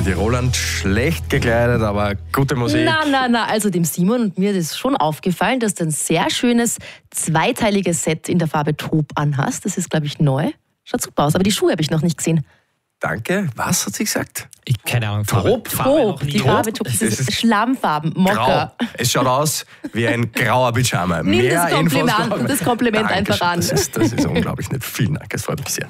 die Roland schlecht gekleidet, aber gute Musik. Na, also dem Simon und mir ist schon aufgefallen, dass du ein sehr schönes zweiteiliges Set in der Farbe Taub anhast. Das ist, glaube ich, neu. Schaut super aus, aber die Schuhe habe ich noch nicht gesehen. Danke. Was hat sie gesagt? Keine Ahnung. Taub? Die Farbe Taub, das ist Schlammfarben, Mokka. Grau. Es schaut aus wie ein grauer Pyjama. Nimm Mehr das Kompliment, Infos. das Kompliment einfach an. Das ist unglaublich nett. Vielen Dank, es freut mich sehr.